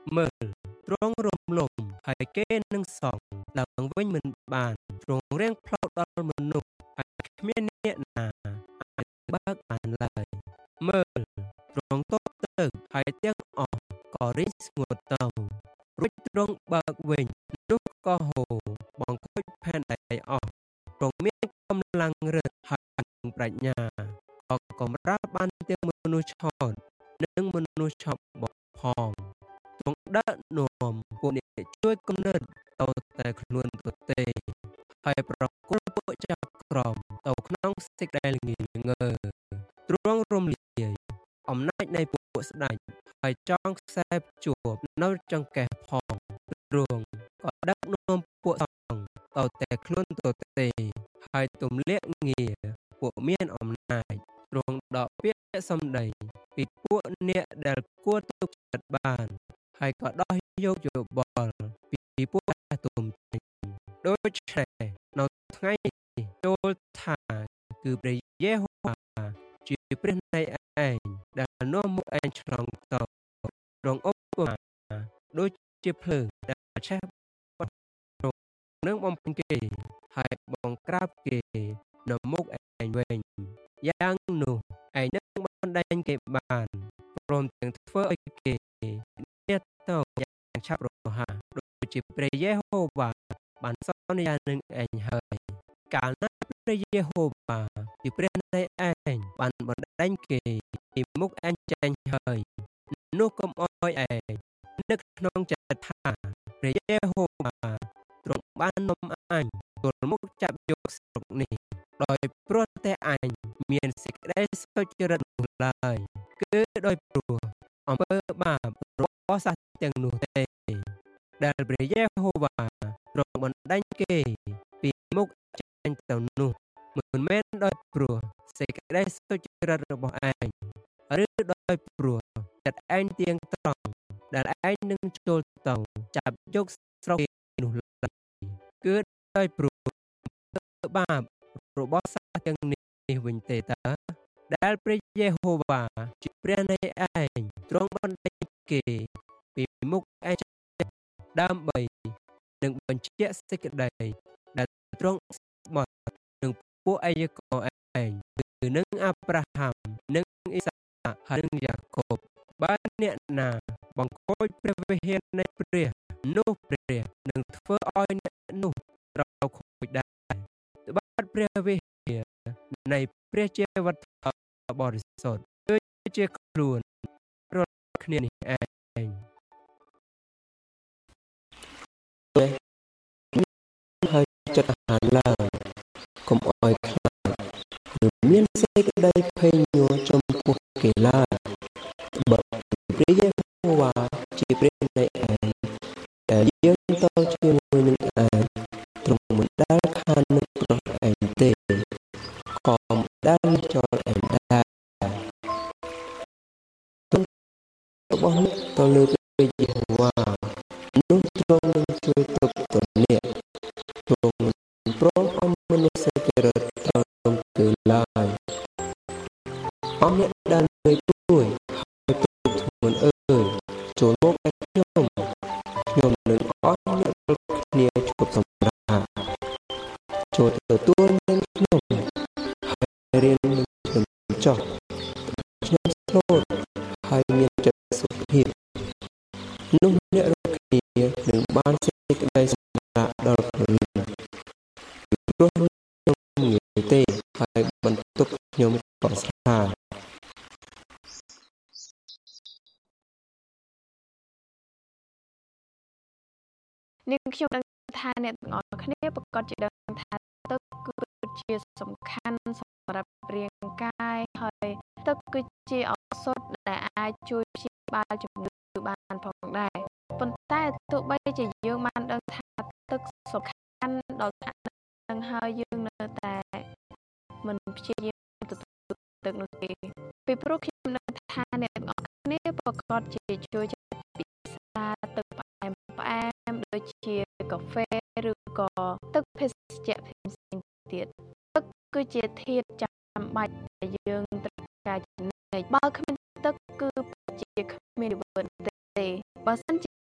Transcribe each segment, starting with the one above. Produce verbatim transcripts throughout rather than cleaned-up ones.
មើលទ្រង់រំលំហើយគេនឹងសង់ឡើងវិញមិនបានទ្រង់រៀងផ្លូវដល់មនុស្សហើយគ្មានអ្នកណាអាចបើកបានឡើយមើលទ្រង់តបទៅហើយទាំងអស់ក៏រីងស្ងួតទៅរួចទ្រង់បើកវិញនោះក៏ហូរបង្ខូចផែនដីអស់ទ្រង់មានកម្លាំងរឹតហើយនឹងប្រាជ្ញាក៏កម្រើបានទាំងមនុស្សឆោតនិងមនុស្សឆប់បោកផងទ្រង់ដឹកនាំពួកអ្នកជួយគំនិតទៅតែខ្លួនទទេហើយប្រគល់ពួកចៅក្រមទៅក្នុងសេចក្តីល្ងីល្ងើទ្រង់រំលាយអំណាចនៃពួកស្ដេចហើយចងខ្សែភ្ជាប់នៅចង្កេះផងទ្រង់ក៏ដឹកនាំពួកសង្ឃទៅតែខ្លួនទទេហើយទម្លាក់ងារពួកមានអំណាចទ្រង់ដកពាក្យសម្ដីពីពួកអ្នកដែលគួរទុកចិត្តបានហើយក៏ដោះយកយោបល់ពីពួកអាទុំចេញដូច្នេះនៅថ្ងៃនេះចូលថាគឺព្រះយេហូវ៉ាជាព្រះនៃឯងដែលនាំមុខឯងឆ្លងទៅរងឧបមាដូចជាភ្លើងដែលឆេះរងនឹងបំពេញគេហើយបង្ក្រាបគេនៅមុខឯងវិញយ៉ាងនោះឯងនឹងបណ្ដេញគេបានព្រមទាំងធ្វើឲ្យគេនេះទៅយ៉ាងឆាប់រហ័សដូចជាព្រះយេហូវ៉ាបានសន្យានឹងឯងហើយកាលណាព្រះយេហូវ៉ាជាព្រះនៃឯងបានបណ្ដេញគេពីមុខឯងចេញហើយនោះកុំអោយឯងនឹកក្នុងចិត្តថាព្រះយេហូវ៉ាទ្រង់បាននាំអញទល់មុខចាប់យកស្រុកនេះដោយព្រោះតែអញមានសេចក្តីសុចរិតនោះឡើយគឺដោយព្រោះអំពើបាបរបស់សត្វទាំងនោះទេដែលព្រះយេហូវ៉ាទ្រង់បណ្ដេញគេពីមុខចេញទៅនោះមិនមែនដោយព្រោះសេចក្តីសុចរិតរបស់ឯងឬដោយព្រោះចិត្តឯងទៀងត្រង់ដែលឯងនឹងចូលទៅចាប់យកស្រុកនោះឡើយគឺដោយព្រោះបាបរបស់សត្វទាំងនេះវិញទេតើដែលព្រះយេហូវ៉ាជាព្រះនៃឯងទ្រង់បណ្ដេញគេពីមុខឯងដើម្បីនឹងបញ្ជាក់សេចក្តីដែលទ្រង់ស្បត់នឹងពួកអាយកោឯងគឺនឹងអាប់រ៉ាហាំនិងអ៊ីសាហើយនិងយ៉ាកុបបើអ្នកណាបង្ខូចព្រះវិហារនៃព្រះនោះព្រះនឹងធ្វើឲ្យអ្នកនោះត្រូវខូចដែរត្បិតព្រះវិហារនៃព្រះជាវត្ថុបរិសុទ្ធគឺជាខ្លួនរាល់គ្នានេះឯងហើយចិត្តអាហារឡើងកុំអោយខ្លាចឬមានសេចក្តីភ័យញ័រចំពោះគេឡើយបើព្រះយេហូវ៉ាជាព្រះនៃឯងដែលយើងតជាមួយនឹងឯងទ្រង់មិនដែលខាននឹងប្រោះឯងទេក៏មិនដែលចោលឯងដែរទុំរបស់អ្នកទៅលើព្រះយេហូវ៉ានោះទ្រង់នឹងជួយទុកទៅអ្នកទ្រង់មិនព្រមឲ្យមនុស្សសេចក្តីត្រូវគឺឡើយអស់អ្នកដែលនៅជួយហើយទុកធ្ងន់អើយចូលមកឯខ្ញុំខ្ញុំនឹងអស់អ្នកគ្រប់គ្នាជួបសម្រាប់ចូលទទួលនឹងខ្ញុំហើយរៀននឹងខ្ញុំចោះខ្ញុំស្លូតហើយមានចិត្តសុភាពនោះអ្នករកគ្នានឹងបានសេចក្តីសម្រាប់ដល់ព្រលឹងព្រោះខ្ញុំងាយទេហើយបន្ទុកខ្ញុំក៏ស្រាលនាងខ្ញុំដឹងថាអ្នកទាំងអស់គ្នាប្រកាសជាដឹងថាទឹកគឺជាសំខាន់សម្រាប់រាងកាយហើយទឹកគឺជាឱសថដែលអាចជួយព្យាបាលជំងឺបានផងដែរប៉ុន្តែទោះបីជាយើងបានដឹងថាទឹកសំខាន់ដល់ថ្នាក់នឹងហើយយើងនៅតែមិនព្យាយាមទទួលទឹកនោះទេពីព្រោះខ្ញុំដឹងថាអ្នកទាំងអស់គ្នាប្រកាសជាជួយចិត្តពិសាទឹកផ្អែមផ្អែមដូចជាកាហ្វេឬក៏ទឹកភេសជ្ជៈផ្សេងៗទៀតទឹកគឺជាធាតុចាំបាច់ដែលយើងត្រូវការចំណេញបើគ្មានទឹកគឺជាគ្មានជីវិតទេបើសិនជា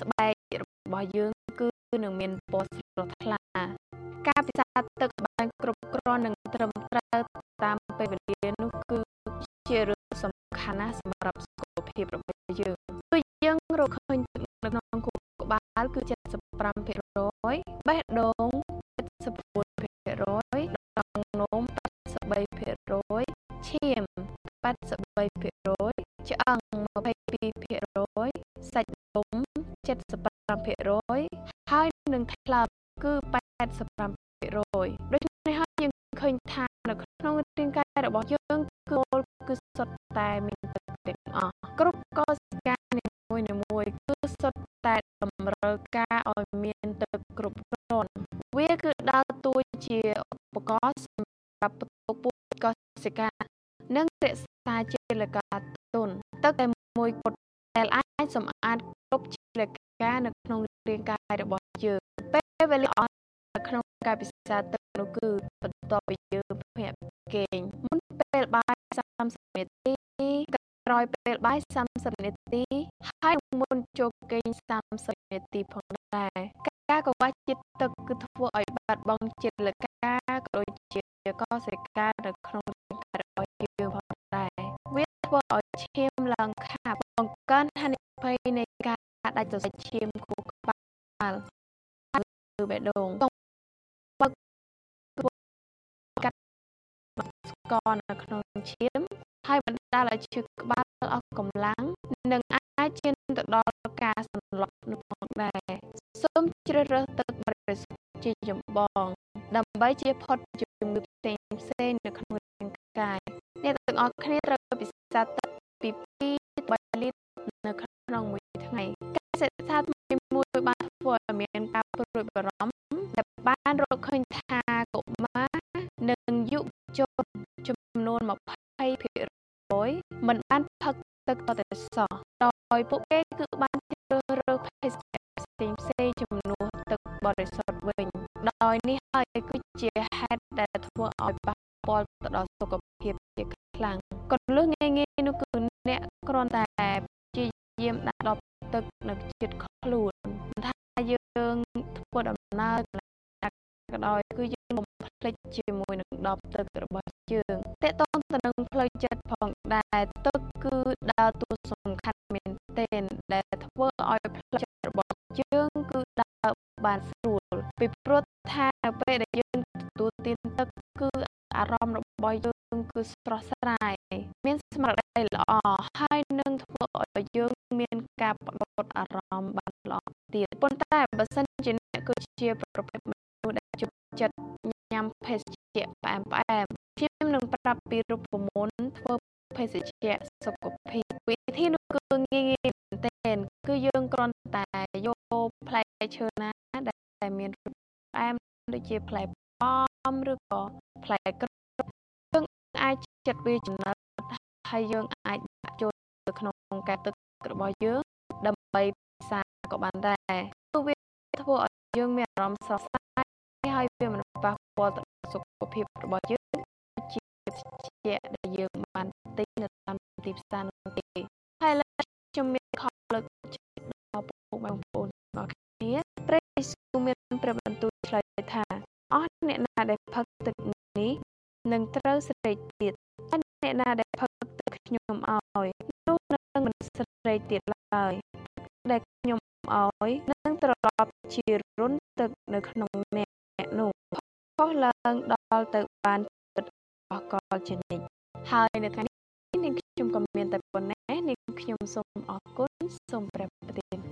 ស្បែករបស់យើងគឺនឹងមានពណ៌ស្រស់ថ្លាការពិសាទឹកបានគ្រប់គ្រាន់និងត្រឹមត្រូវតាមពេលវេលានោះគឺជារឿងសំខាន់ណាស់សម្រាប់សុខភាពរបស់យើងគឺយើងរកឃើញទឹកនៅក្នុងខួរក្បាលគឺ เจ็ดสิบห้าเปอร์เซ็นต์ បេះដូង เจ็ดสิบหกเปอร์เซ็นต์ ដងនោម แปดสิบสามเปอร์เซ็นต์ ឈាម แปดสิบสามเปอร์เซ็นต์ ឆ្អឹង ยี่สิบสองเปอร์เซ็นต์ សាច់ដុំ เจ็ดสิบห้าเปอร์เซ็นต์ ហើយនឹងថ្លើមគឺ แปดสิบห้าเปอร์เซ็นต์ ដូច្នេះហើយយើងឃើញថានៅក្នុងរាងកាយរបស់យើងគឺគឺសុទ្ធតែមានទឹកទាំងអស់គ្រប់កោសិកានីមួយៗគឺសុទ្ធតែតម្រូវការឲ្យមានទឹកគ្រប់គ្រាន់វាគឺដើរតួជាឧបករណ៍សម្រាប់បន្ទប់ពូជកោសិកានិងរក្សាជាលកាទុនទឹកតែមួយគត់ដែលអាចសម្អាតគ្រប់ជាលកានៅក្នុងរាងកាយរបស់យើងពេលវេលាអស់នៅក្នុងការពិសាទឹកនោះគឺបន្ទាប់ពីយើងភ្ញាក់គេងមុនពេលបាយសាមសិបនាទីក្រោយពេលបាយសាមសិបនាទីហើយមុនចូលគេងសាមសិបនាទីផងដែរការកង្វះជាតិទឹកគឺធ្វើឲ្យបាត់បង់ជាតិលកាក៏ដូចជាកោសិកានៅក្នុងរាងកាយរបស់យើងផងដែរវាធ្វើឲ្យឈាមឡើងខាប់បង្កើនហានិភ័យនៃការដាច់សរសៃឈាមខួរក្បាលឬបេះដូងបើកាត់ស្ករនៅក្នុងឈាមហើយបណ្ដាលឲ្យឈឺក្បាលអស់កម្លាំងនិងអាចឈានទៅដល់ការសន្លប់នោះផងដែរសូមជ្រើសរើសទឹកបរិសុទ្ធជាចម្បងដើម្បីជៀសផុតជំងឺផ្សេងផ្សេងនៅក្នុងរាងកាយអ្នកទាំងអស់គ្នាត្រូវពិសាទឹកពីពីរទៅបីលីត្រនៅក្នុងមួយថ្ងៃការសិក្សាថ្មីមួយបានធ្វើឲ្យមានការព្រួយបារម្ភដែលបានរកឃើញថាកុមារនិងយុវជនចំនួនยี่สิบเปอร์เซ็นต์ មិនបានផឹកទឹកតតែសោះដោយពួកគេគឺបានជ្រើសរើសភេសជ្ជៈផ្សេងផ្សេងជំនួសទឹកបរិសុទ្ធវិញដោយនេះហើយគឺជាហេតុដែលធ្វើឲ្យប៉ះពាល់ទៅដល់សុខភាពជាខ្លាំងកន្លឹះងាយងាយនោះគឺអ្នកគ្រាន់តែព្យាយាមដាក់ដបទឹកនៅជិតខ្លួនថាយើងធ្វើដំណើរក៏ដោយគឺយើងកុំភ្លេចជាមួយនឹងដបទឹករបស់យើងតេតងទៅនឹងផ្លូវចិត្តផងដែរទឹកគឺដើរតួសំខាន់មែនទែនដែលធ្វើឲ្យផ្លូវចិត្តរបស់យើងគឺដើរបានស្រួលពីព្រោះថានៅពេលដែលយើងទទួលទានទឹកគឺអារម្មណ៍របស់យើងគឺស្រស់ស្រាយមានស្មារតីល្អហើយនឹងធ្វើឲ្យយើងមានការបដោតអារម្មណ៍បានល្អទៀតប៉ុន្តែបើសិនជាអ្នកគឺជាប្រភេទមនុស្សដែលជប់ចិត្តញ៉ាំភេសជ្ជៈផ្អែមផ្អែមខ្ញុំនឹងប្រាប់ពីរូបមន្តធ្វើភេសជ្ជៈសុខភាពវិធីនោះគឺងាយងាយមែនទែនគឺយើងគ្រាន់តែយកផ្លែឈើណាដែលមានរសផ្អែមដូចជាផ្លែប៉ោមឬក៏ផ្លែក្រូចយើងអាចចិតវាចំណិតហើយយើងអាចដាក់ចូលទៅក្នុងកែវទឹករបស់យើងដើម្បីពិសាក៏បានដែរព្រោះវាធ្វើឲ្យយើងមានអារម្មណ៍ស្រស់ស្រាយហើយវាមិនប៉ះពាល់ទៅដល់សុខភាពរបស់យើងជាជាដែលយើងបានទិញនៅតាមទីផ្សារនោះទេហើយឥឡូវខ្ញុំមានខំលើកចិត្តដល់ពុកបងប្អូនទាំងគ្នាព្រះយេស៊ូវមានព្រះបន្ទូលឆ្លើយថាអស់អ្នកណាដែលផឹកទឹកនេះនឹងត្រូវស្រេកទៀតហើយអ្នកណាដែលផឹកទឹកខ្ញុំឲ្យនោះនឹងមិនស្រេកទៀតឡើយដែលខ្ញុំឲ្យនឹងត្រឡប់ជារុនទឹកនៅក្នុងអ្នកនោះផុសឡើងដល់ទៅបានពិតអកលជានិច្ចហើយនៅថ្ងៃនេះនាងខ្ញុំក៏មានតែប៉ុណ្ណេះនាងខ្ញុំសូមអរគុណសូមព្រះប្រទាន